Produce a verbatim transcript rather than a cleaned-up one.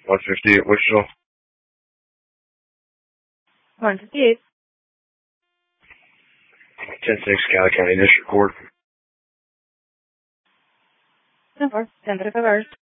one fifty-eight Wichita. one fifty-eight. ten six Cali County District Court. ten four. ten thirty-five hours.